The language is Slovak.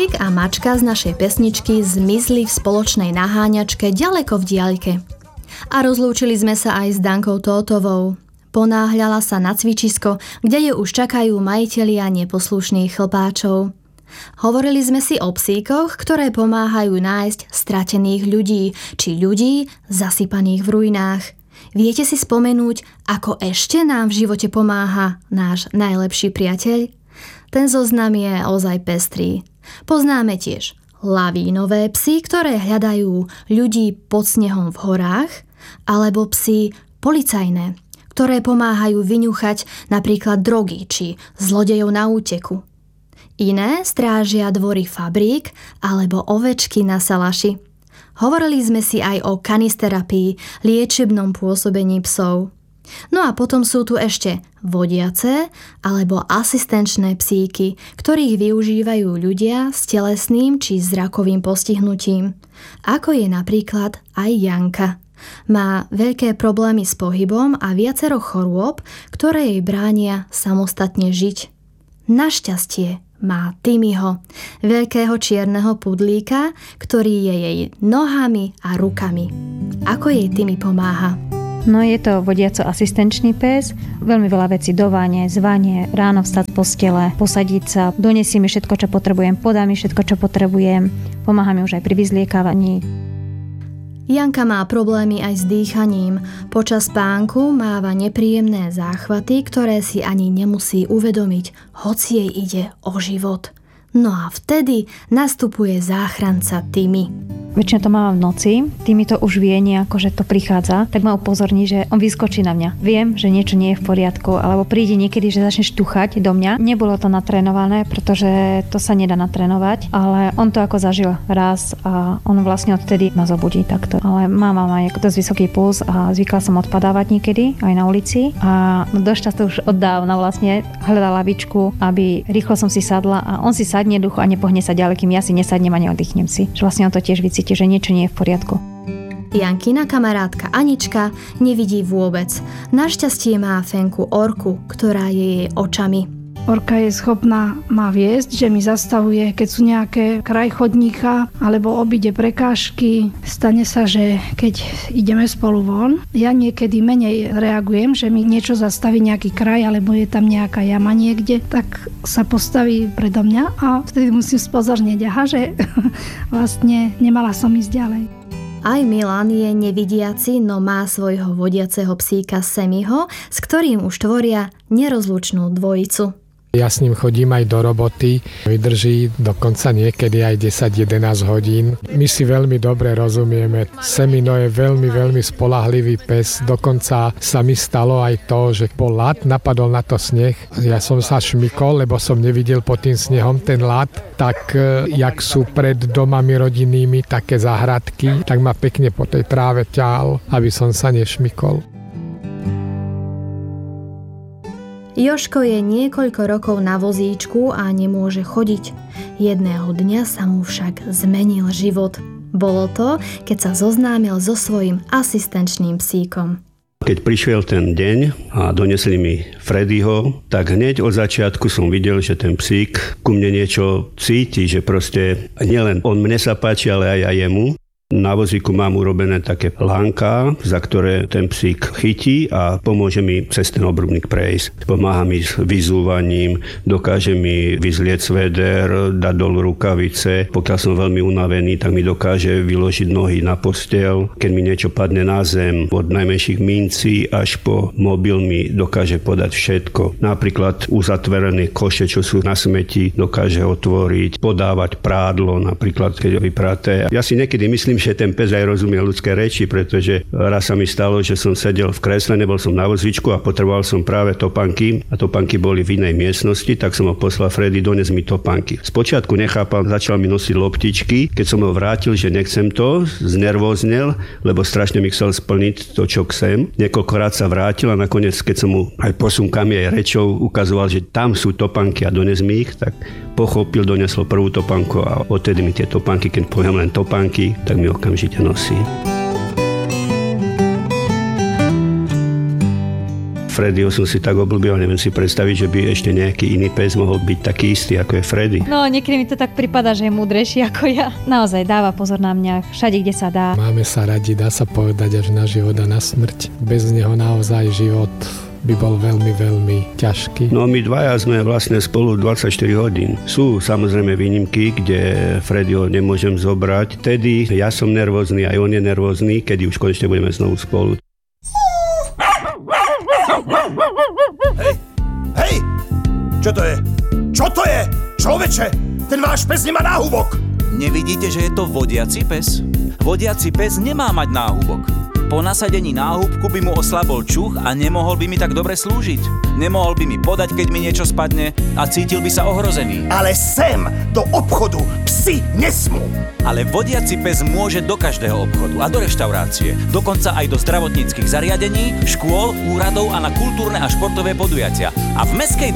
Psík a mačka z našej pesničky zmizli v spoločnej naháňačke ďaleko v diaľke. A rozlúčili sme sa aj s Dankou Tótovou. Ponáhľala sa na cvičisko, kde ju už čakajú majitelia neposlušných chlpáčov. Hovorili sme si o psíkoch, ktoré pomáhajú nájsť stratených ľudí, či ľudí zasypaných v ruinách. Viete si spomenúť, ako ešte nám v živote pomáha náš najlepší priateľ? Ten zoznam je ozaj pestrý. Poznáme tiež lavínové psy, ktoré hľadajú ľudí pod snehom v horách, alebo psy policajné, ktoré pomáhajú vyňuchať napríklad drogy či zlodejov na úteku. Iné strážia dvory fabrík alebo ovečky na salaši. Hovorili sme si aj o kanisterapii, liečebnom pôsobení psov. No a potom sú tu ešte vodiace alebo asistenčné psíky, ktorých využívajú ľudia s telesným či zrakovým postihnutím, ako je napríklad aj Janka. Má veľké problémy s pohybom a viacero chorôb, ktoré jej bránia samostatne žiť. Našťastie má Timmyho, veľkého čierneho pudlíka, ktorý je jej nohami a rukami. Ako jej Timmy pomáha? No je to vodiaco-asistenčný pes. Veľmi veľa vecí dovánie, zvanie, ráno vstať z postele, posadiť sa, donesie mi všetko, čo potrebujem, podá mi všetko, čo potrebujem, pomáha mi už aj pri vyzliekávaní. Janka má problémy aj s dýchaním. Počas spánku máva nepríjemné záchvaty, ktoré si ani nemusí uvedomiť, hoci jej ide o život. No a vtedy nastupuje záchranca Timmy. Väčšinou to mávam v noci, Timmy to už vie nejako, že to prichádza, tak ma upozorní, že on vyskočí na mňa. Viem, že niečo nie je v poriadku, alebo príde niekedy, že začne štuchať do mňa. Nebolo to natrénované, pretože to sa nedá natrénovať, ale on to ako zažil raz a on vlastne odtedy ma zobudí takto. Ale mám aj dosť vysoký puls a zvykla som odpadávať niekedy aj na ulici a dosť často už od dávna vlastne hľadá lavičku, aby rýchlo som si sadla a on si sadne ducho a nepohne sa ďalej, kým ja si nesadnem a neoddychnem si. Že vlastne on to tiež vycíti, že niečo nie je v poriadku. Jankina kamarátka Anička nevidí vôbec. Našťastie má fenku Orku, ktorá je jej očami. Orka je schopná ma viesť, že mi zastavuje, keď sú nejaké kraj chodníka alebo obíde prekážky. Stane sa, že keď ideme spolu von, ja niekedy menej reagujem, že mi niečo zastaví nejaký kraj alebo je tam nejaká jama niekde, tak sa postaví predo mňa a vtedy musím spozornieť, že vlastne nemala som ísť ďalej. Aj Milan je nevidiaci, no má svojho vodiaceho psíka Semiho, s ktorým už tvoria nerozlučnú dvojicu. Ja s ním chodím aj do roboty, vydrží dokonca niekedy aj 10-11 hodín. My si veľmi dobre rozumieme. Semino je veľmi spoľahlivý pes. Dokonca sa mi stalo aj to, že bol ľad, napadol na to sneh. Ja som sa šmykol, lebo som nevidel pod tým snehom ten ľad. Tak jak sú pred domami rodinnými také záhradky, tak ma pekne po tej tráve ťahal, aby som sa nešmykol. Jožko je niekoľko rokov na vozíčku a nemôže chodiť. Jedného dňa sa mu však zmenil život. Bolo to, keď sa zoznámil so svojím asistenčným psíkom. Keď prišiel ten deň a donesli mi Freddyho, tak hneď od začiatku som videl, že ten psík ku mne niečo cíti, že proste nielen on mne sa páči, ale aj jemu. Na vozíku mám urobené také lánka, za ktoré ten psík chytí a pomôže mi cez ten obrubník prejsť. Pomáha mi s vyzúvaním, dokáže mi vyzlieť sveder, dať dolu rukavice. Pokiaľ som veľmi unavený, tak mi dokáže vyložiť nohy na posteľ. Keď mi niečo padne na zem, od najmenších mincí až po mobil mi dokáže podať všetko. Napríklad uzatvorené koše, čo sú na smeti, dokáže otvoriť, podávať prádlo, napríklad keď je vypraté. Ja si niekedy myslím, že ten pes aj rozumie ľudské reči, pretože raz sa mi stalo, že som sedel v kresle, nebol som na vozíčku a potreboval som práve topánky a topánky boli v inej miestnosti, tak som ho poslal: Freddy, dones mi topánky. Spočiatku nechápal, začal mi nosiť loptičky, keď som ho vrátil, že nechcem to, znervóznel, lebo strašne mi chcel splniť to, čo chcem. Niekoľkokrát sa vrátil a nakoniec, keď som mu aj posunkami aj rečou ukazoval, že tam sú topánky a dones mi ich, tak pochopil, donesol prvú topánku a odtedy mi tie topánky, keď poviem len topánky, tak mi okamžite nosí. Freddyho som si tak obľúbil, neviem si predstaviť, že by ešte nejaký iný pes mohol byť taký istý, ako je Freddy. No, niekedy mi to tak prípada, že je múdrejší ako ja. Naozaj dáva pozor na mňa všade, kde sa dá. Máme sa radi, dá sa povedať, až na život a na smrť. Bez neho naozaj život by bol veľmi, veľmi ťažký. No my dvaja sme vlastne spolu 24 hodín. Sú samozrejme výnimky, kde Freddyho nemôžem zobrať. Tedy ja som nervózny, aj on je nervózny, kedy už konečne budeme znovu spolu. Hej! Čo to je? Čo to je? Človeče, ten váš pes nemá náhubok! Nevidíte, že je to vodiaci pes? Vodiaci pes nemá mať náhubok. Po nasadení náhubku by mu oslabol čuch a nemohol by mi tak dobre slúžiť. Nemohol by mi podať, keď mi niečo spadne a cítil by sa ohrozený. Ale sem, do obchodu, psi nesmú! Ale vodiaci pes môže do každého obchodu a do reštaurácie, dokonca aj do zdravotníckych zariadení, škôl, úradov a na kultúrne a športové podujatia. A v mestskej